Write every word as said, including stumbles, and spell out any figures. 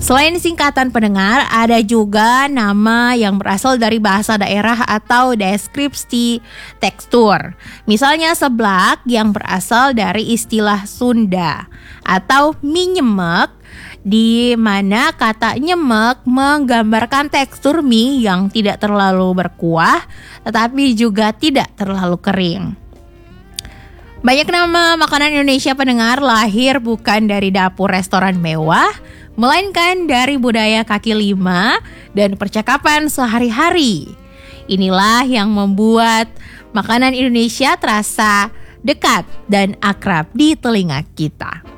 Selain singkatan pendengar, ada juga nama yang berasal dari bahasa daerah atau deskripsi tekstur. Misalnya seblak yang berasal dari istilah Sunda, atau mie nyemek, di mana kata nyemek menggambarkan tekstur mie yang tidak terlalu berkuah, tetapi juga tidak terlalu kering. Banyak nama makanan Indonesia pendengar lahir bukan dari dapur restoran mewah, melainkan dari budaya kaki lima dan percakapan sehari-hari. Inilah yang membuat makanan Indonesia terasa dekat dan akrab di telinga kita.